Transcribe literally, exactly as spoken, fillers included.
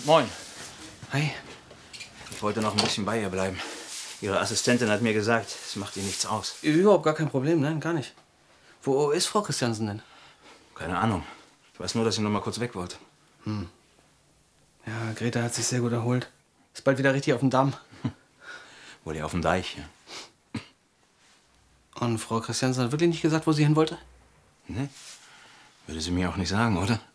Moin. Hi. Ich wollte noch ein bisschen bei ihr bleiben. Ihre Assistentin hat mir gesagt, es macht ihr nichts aus. Überhaupt gar kein Problem, nein, gar nicht. Wo ist Frau Christiansen denn? Keine Ahnung. Ich weiß nur, dass sie noch mal kurz weg wollte. Hm. Ja, Greta hat sich sehr gut erholt. Ist bald wieder richtig auf dem Damm. Wohl ja auf dem Deich, ja. Und Frau Christiansen hat wirklich nicht gesagt, wo sie hin wollte? Ne? Würde sie mir auch nicht sagen, oder?